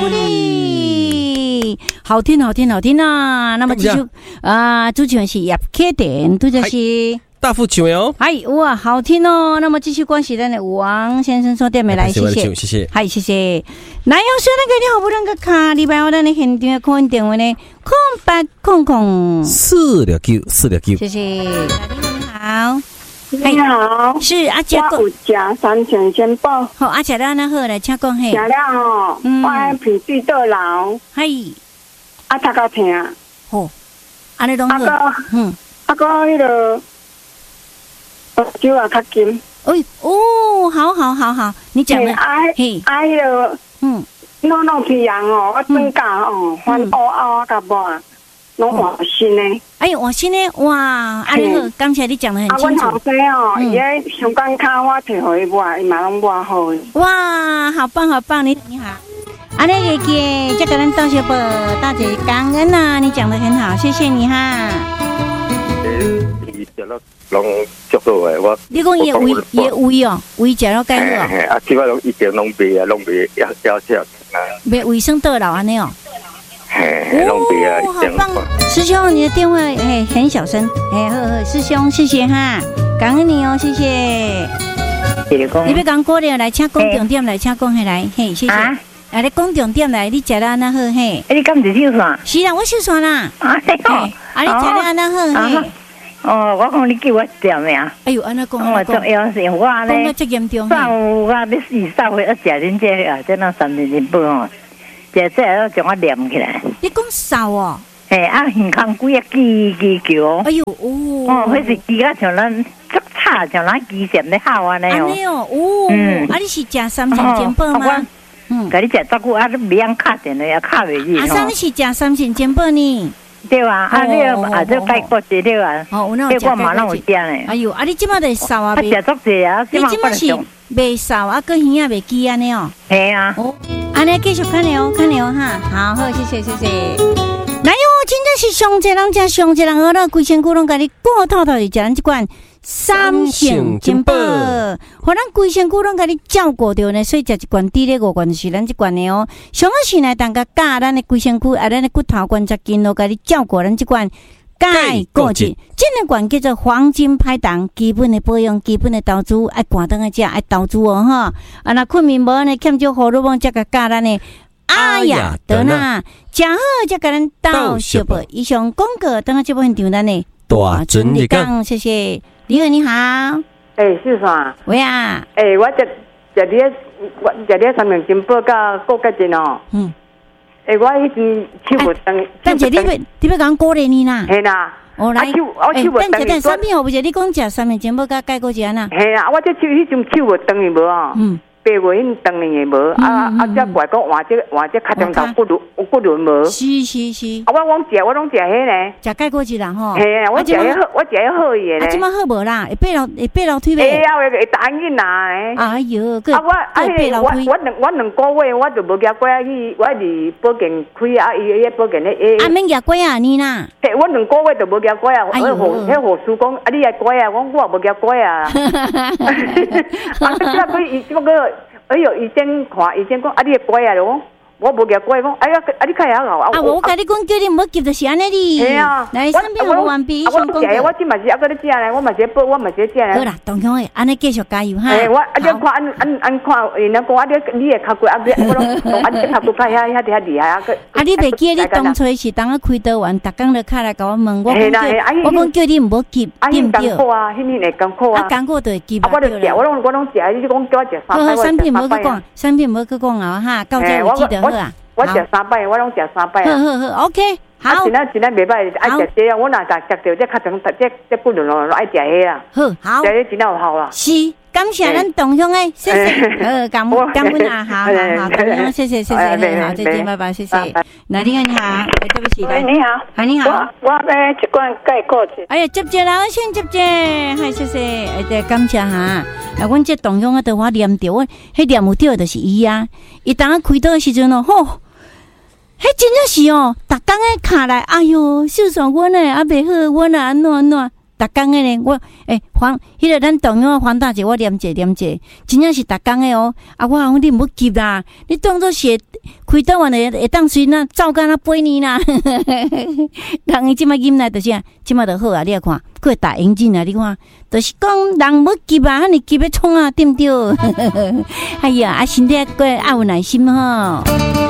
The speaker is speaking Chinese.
好听好听好听啊！那么继续主持人是叶启田，都就是大富唱哟， 嗨哇，好听哦！那么继续恭喜咱的王先生说点没来，谢谢， 谢谢， 嗨，谢谢。南阳说那个你好不能个卡，礼拜我咱的现场空运电话呢，0800-469， 谢谢。你好。 你好， 是阿姐， 我有食3000元宝。 好，阿姐咱那好来，请讲嘿。 食了吼，我爱鼻水倒流， 嘿， 头壳痛。 好，安尼拢好。 个迄个酒也较金。 好，你讲的。 迄个弄皮羊哦，我转嫁哦，翻乌啊甲无。拢换新的， 哎呦，换新的哇！安尼好，刚才你讲得很清楚。 阮后生哦，伊咧香港卡我摕互伊买，伊嘛拢买好。 哇，好棒！你好，安尼个这个人道谢啵，大姐感恩呐，你讲得很好，谢谢你哈。 伊食了拢足好诶，我。 你讲伊胃哦，胃食了介好哦。 即摆拢一点拢袂要食啊。 袂卫生倒流安尼哦。 好棒！师兄，你的电话很小声，呵，师兄，谢谢哈，感恩你哦，谢谢。你要讲过了来，请讲重点来，请讲下来，嘿，谢谢。来，你讲重点来，你食了安那好嘿？ 你敢是秀山？ 是啦，我秀山啦。你食了安那好嘿？ 我讲你叫我点呀？ 哎呦，安那讲， 我重要是我咧， 讲得这严重。 上午我要40岁，食恁这啊，这那3000元宝哦。这要将我连起来。 你讲少哦？ 耳孔几啊支桥。 哎呦迄是支啊像咱足差，像咱基线咧好安尼哦。 安尼哦，你是食3000元宝吗？ 甲你食足久啊，你袂晓敲电话也敲袂入。 啥你是食3000元宝呢？ 对啊，你这改过节对啊。我嘛拢有食呢。 哎呦，你即马就少啊？ 食足济啊， 你即马是袂少啊，个耳啊袂记安尼哦。 系啊。 安尼继续看了哈，好，谢谢。哪有真正是上济人食上济人喝了，规身躯拢甲你过透透的食咱即款3000元宝，互咱规身躯拢甲你照顾着呢，所以食一罐滴咧5罐就是咱即罐的哦。上好是来当个教咱的规身躯咱的骨头关节筋都甲你照顾咱即罐。钙固质，这个罐叫做黄金拍档，基本的保养，基本的投资，爱赶灯来食，爱投资哦哈。那困眠无呢，欠少荷尔蒙，才个教咱的阿雅德纳，食好才个咱到小宝。以上广告，等下这部分场咱的大真理讲， 谢谢。你好， 秀山， 喂啊， 我食你3000元宝甲固质哦。我已经手无动。 但是你要讲鼓励你啦。 系啦。 来， 我手无动。 但产品好不是？你讲食3000元宝甲钙固质啊？ 系啦，我这迄种手无动的无哦。8月迄当年的无，才怪讲换这较中头骨轮无。 是。 我拢食迄呢。 食钙固质啦吼。 系啊，我食迄好伊的。 即马好无啦？会爬楼梯袂？会答应啦。 哎呦，个我2个月我就无夹过去，我伫保健开伊保健咧。 免夹过啊你啦。 我2个月就无夹过啊，迄护士讲你来过啊，我也无夹过啊。这个。以前讲你会乖啊咯，我无夹乖讲，你看下好。 我甲你讲叫你唔好急就是安尼哩。 系啊， 来身边有完毕， 我即嘛是还搁咧食咧，我嘛是补，我嘛是食咧。 好啦，同乡诶，安尼继续加油哈。 我看人讲你会较贵，我拢你较贵较遐厉害啊！ 你袂记你当初是当开刀完，逐工就开来甲我问，我讲叫你唔好急，对唔对？ 艰苦啊，迄年会艰苦啊。 艰苦就会急啊。 我拢食，你讲叫我食3摆。 产品唔好去讲啊哈，到这为止就好啊。 我食3摆，我拢食3摆啊。 好 ，OK， 好。 真正袂歹，爱食这啊！我若食着这较长，这骨轮咯，爱食迄啦。 好， 食这真有效啦。 是，感谢咱同乡诶，谢谢。感恩啊，好，同乡，谢谢，好，再见，拜拜，谢谢。那你好，对不起，你好， 我要一罐钙固质。 哎呀，接啦，先接，嗨，谢谢，感谢哈。阮这同乡都我念着，我迄念有着就是伊啊，伊当开刀的时阵哦，吼。迄真正是哦，逐工诶卡来，哎哟，秀爽阮诶，袂好，阮安怎， 逐工的呢，我迄个咱同样黄大姐，我念者，真正是逐工的哦。啊，我讲你毋要急啦，你当作是开刀完会当随那照干那8年啦。人伊即摆忍耐就是啊，即摆就好啊，你来看，佫大眼睛啊，你看，就是讲人要急啊，你急要创啊，对毋对？哎呀，啊身体佫爱有耐心吼。